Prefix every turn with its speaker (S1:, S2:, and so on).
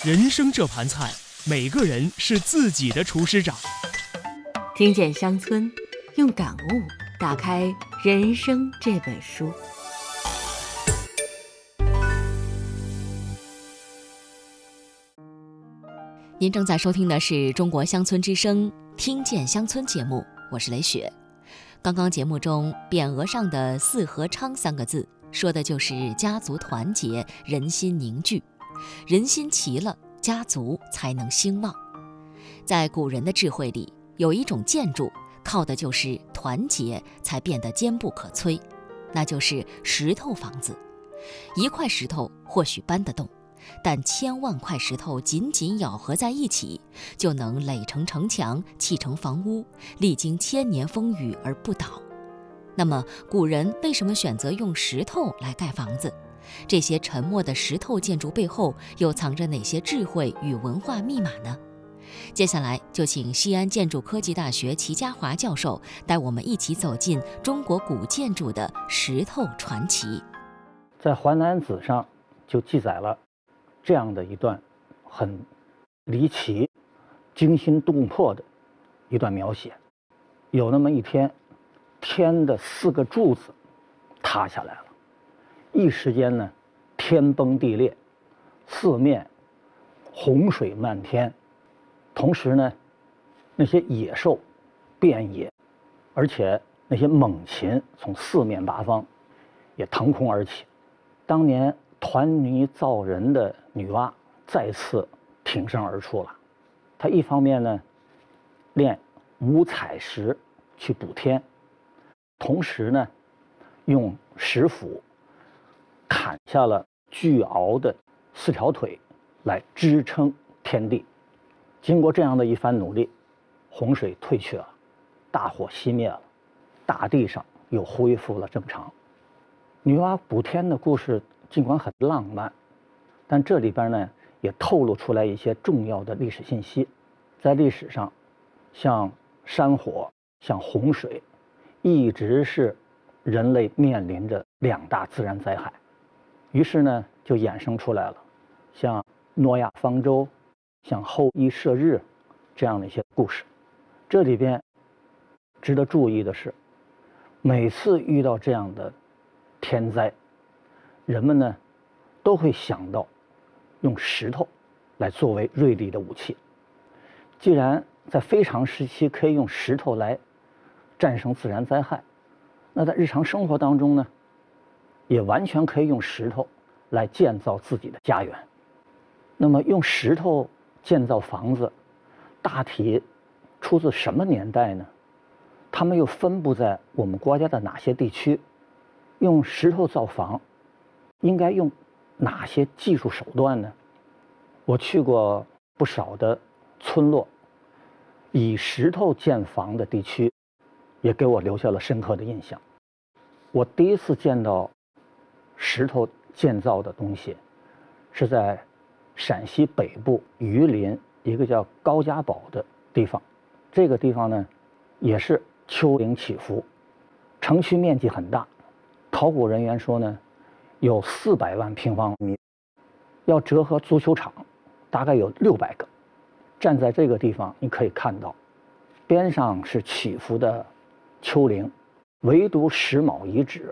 S1: 人生这盘菜，每个人是自己的厨师长。
S2: 听见乡村，用感悟打开人生这本书。
S3: 您正在收听的是中国乡村之声听见乡村节目，我是雷雪。刚刚节目中匾额上的四合昌三个字，说的就是家族团结，人心凝聚。人心齐了，家族才能兴旺。在古人的智慧里，有一种建筑靠的就是团结才变得坚不可摧，那就是石头房子。一块石头或许搬得动，但千万块石头紧紧咬合在一起，就能垒成城墙，砌成房屋，历经千年风雨而不倒。那么古人为什么选择用石头来盖房子？这些沉默的石头建筑背后又藏着哪些智慧与文化密码呢？接下来就请西安建筑科技大学齐家华教授带我们一起走进中国古建筑的石头传奇。
S4: 在《淮南子》上就记载了这样的一段很离奇、惊心动魄的一段描写。有那么一天，天的4个柱子塌下来了，一时间呢，天崩地裂，四面洪水漫天，同时呢，那些野兽遍野，而且那些猛禽从四面八方也腾空而起。当年团泥造人的女娲再次挺身而出了，她一方面呢炼五彩石去补天，同时呢用石斧砍下了巨鳌的4条腿来支撑天地。经过这样的一番努力，洪水退去了，大火熄灭了，大地上又恢复了正常。女娲补天的故事尽管很浪漫，但这里边呢也透露出来一些重要的历史信息。在历史上，像山火、像洪水，一直是人类面临着2大自然灾害。于是呢，就衍生出来了像诺亚方舟、像后羿射日这样的一些故事。这里边值得注意的是，每次遇到这样的天灾，人们呢都会想到用石头来作为锐利的武器。既然在非常时期可以用石头来战胜自然灾害，那在日常生活当中呢，也完全可以用石头来建造自己的家园。那么用石头建造房子，大体出自什么年代呢？它们又分布在我们国家的哪些地区？用石头造房应该用哪些技术手段呢？我去过不少的村落，以石头建房的地区也给我留下了深刻的印象。我第一次见到石头建造的东西是在陕西北部榆林一个叫高家堡的地方。这个地方呢也是丘陵起伏，城区面积很大，考古人员说呢有400万平方米，要折合足球场大概有600个。站在这个地方，你可以看到边上是起伏的丘陵，唯独石卯遗址